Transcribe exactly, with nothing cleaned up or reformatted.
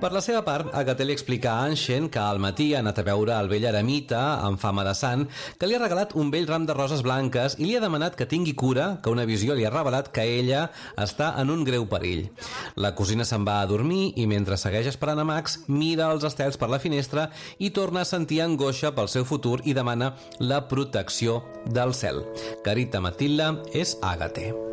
Per la seva part, Agathe li explica a Anshen que al matí ha anat a veure el vell eremita amb fama de sant, que li ha regalat un vell ram de roses blanques i li ha demanat que tingui cura, que una visió li ha revelat que ella està en un greu perill. La cosina se'n va a dormir i mentre segueix esperant a Max, mira els estels per la finestra i torna a sentir angoixa pel seu futur i demana la protecció del cel. Carita Matilda és Agathe.